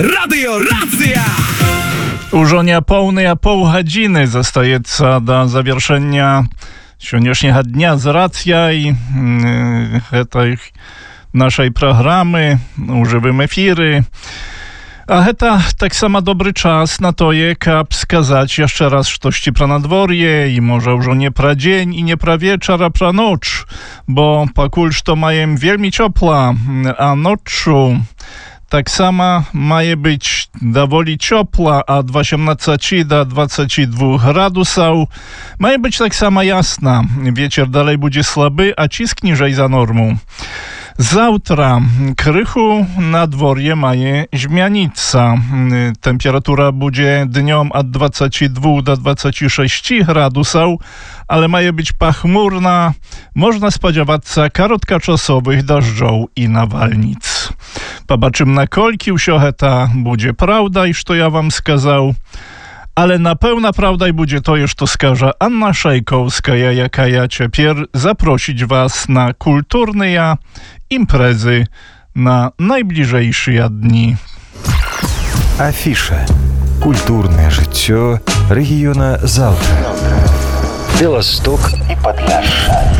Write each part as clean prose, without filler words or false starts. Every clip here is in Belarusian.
Radio Racja! Уже неполные полгодины застаецца до завершэння сённяшняга дня з рацыяй гэтай нашай праграмы у жывым эфіры. А гэта таксама добры час на тое, каб сказаць яшчэ раз штосьці пра надвор'е, і можа ўжо не пра дзень і не пра вечар, а пра ноч, бо пакуль што маем вельмі цёпла, а ноччу таксама мае быць даволі цёпла ад 18 до 22 градусаў. Мае быць таксама ясна. Вецер далей будзе слабы, а ціск ніжэй за норму. Заўтра крыху надвор'е мае змяніцца. Тэмпература будзе днём ад 22 до 26 градусаў, але мае быць пахмурна. Можна спадзявацца кароткачасовых дажджоў і навальніц. Пабачым, наколькі ўсё гэта будзе праўдай, што я вам сказаў. Але напэўна праўдай будзе тое, што скажа Анна Шайкоўская, якая цяпер запросіць вас на культурныя імпрэзы на найбліжэйшыя дні. Афіша. Культурнае жыццё рэгіёна заўтра. Беласток і Падляшша.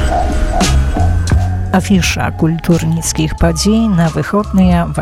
Афіша культурніцкіх падзей на выходныя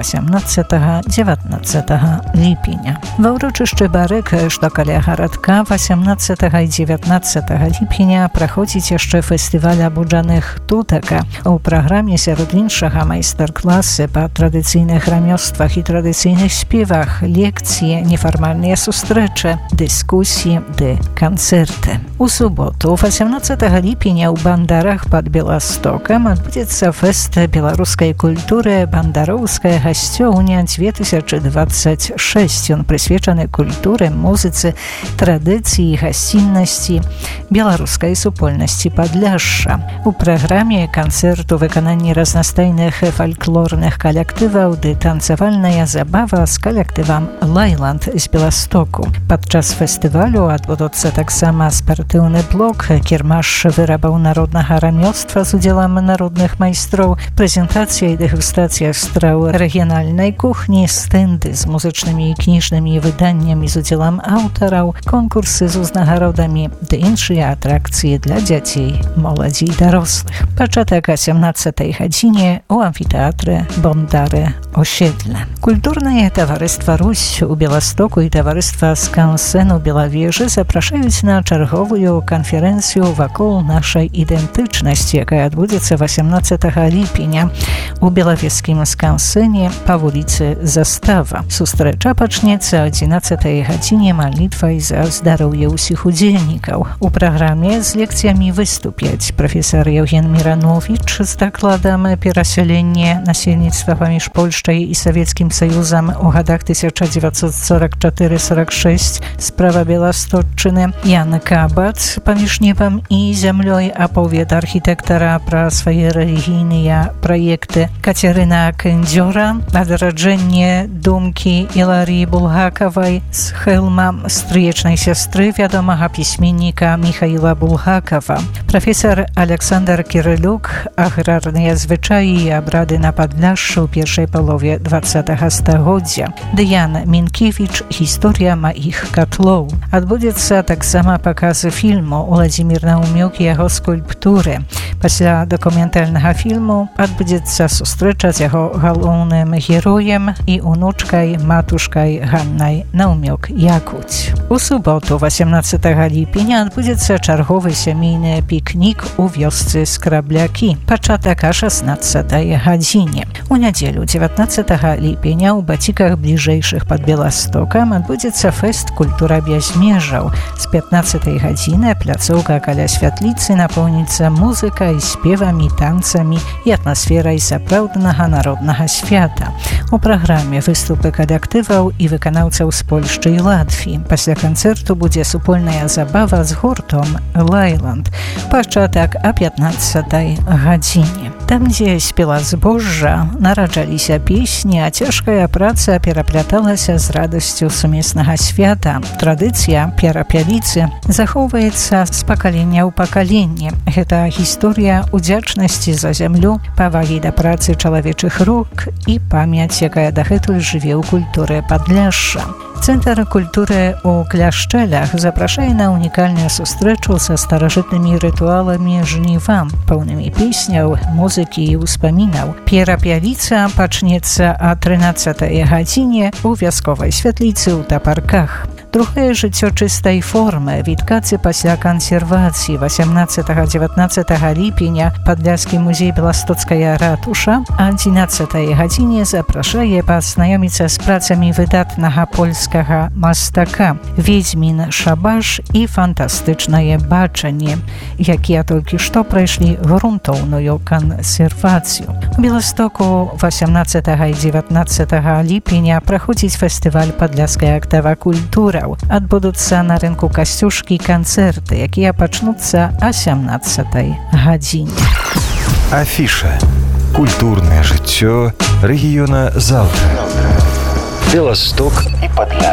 18-19 ліпеня. Ва ўрочышчы Барык, што каля гарадка, 18 і 19 ліпеня праходзіць яшчэ фестываль абуджаных тутака. У праграме сярод іншага майстар-класы па традыцыйных рамёствах і традыцыйных спевах, лекцыі, нефармальныя сустрэчы, дыскусіі ды канцэрты. У суботу, 18 ліпеня ў Бандарах пад Беластокам адбудзецца фэст беларускай культуры «Бандароўская гасцёўня 2026». Ён прысвечаны культуры, музыцы, традыцыі, гасціннасці беларускай супольнасці Падляшша. У праграме канцэрт у выкананні разнастайных фальклорных калектываў ды танцавальная забава з калектывам «Лайланд» з Беластоку. Падчас фестывалю адбудуцца таксама спартыўны блок, кірмаш вырабаў народнага рамёства з удзелам народных майстроў, прэзентацыя і дэгустацыя страў рэгіянальнай кухні, стэнды з музычнымі і кніжнымі выданнямі з удзелам аўтараў, конкурсы з узнагародамі ды іншыя атракцыі для дзяцей, моладзі і дарослых. Пачатак о 17-й гадзіне ў амфітэатры Бондары Osiedle. Культурнае таварыства «Русь» у Беластоку і таварыства «Скансен» у Белавежы запрашаюць на чарговую канферэнцыю вакол нашай ідэнтычнасці, якая адбудзецца 18 ліпеня у белавежскім Скансене па вуліцы Застава. Сустрэча пачнецца о 11 гадзіне малітвай за здароўе ўсіх удзельнікаў. У праграме з лекцыямі выступяць прафесар Евген Мірановіч з дакладам перасялення насельніцтва паміж Польшчай і Савецкім Саюзам у гадах 1944-46, справа Беласточчыны, Ян Кабац паміж небам і зямлёй, аповед архітэктара пра свае рэлігійныя праекты, Кацярына Кэндзёра, адраджэнне думкі Іларі Булгакавай з Хэлма, стрыечнай сястры вядомага пісьменніка Міхаіла Булгакава, прафесар Александр Кірылюк, аграрныя звычаі і абрады на Падляшшу ў першай палове 20-га стагоддзя, Дыян Мінкевіч, гісторыя маіх катлоў. Адбудзецца таксама паказ фільму «Уладзімір Наумюк і яго скульптуры». Пасля дакументальнага фільму адбудзецца сустрэча з яго галоўным героем і унучкай, матушкай Ганнай Наумюк-Якуць. У суботу, 18 ліпеня, адбудзецца чарговы сямейны пікнік у вёсцы Скраблякі. Пачатак о 16 гадзіне. У нядзелю, 19 ліпеня, у баціках бліжэйшых пад Беластокам адбудзецца фэст «Культура без межаў». З 15 гадзіны пляцоўка каля святліцы напоўніцца музыкай, спевамі, танцамі і атмасферай сапраўднага народнага свята. У праграме выступы калектываў і выканаўцаў з Польшчы і Латвіі. Пасля канцэрту будзе супольная забава з гуртом «Лайланд». Пачатак о 15 гадзіне. Там, дзе спела збожжа, нараджаліся песні, а цяжкая праца перапляталася з радасцю сумеснага свята. Традыцыя перапяліцы захоўваецца з пакалення ў пакаленне. Гэта гісторыя удзячнасці памяці за зямлю, павагі да працы чалавечых рук і памяць, якая дагэтуль жыве ў культуры Падляшша. Цэнтр культуры ў Кляшчэлях запрашае на унікальную сустрэчу са старажытнымі рытуаламі жніва, пэўнымі песняў, музыкі і ўспамінаў. Перапявіца пачнецца о 13-й гадзіне ў вясковай святліцы ў Тапарках. Другое жыццё чыстай формы, відкацы пасля кансервацыі 18-19 ліпеня Падляшскі музей Беластоцкая ратуша о 11-й гадзіне запрашае пазнаёміцца з працамі выдатнага польскага мастака «Ведзьмін Шабаш» і «Фантастычнае бачанне», якія толькі што прайшлі грунтоўную кансервацыю. У Беластоку 18 і 19 ліпеня праходзіць фестываль «Падляшская актава культура». Адбудуцца на рынку Касцюшкі канцэрты, якія пачнуцца о 17-й гадзіне. Афіша. Культурнае жыццё рэгіёна заўтра. Беласток і Падляшша.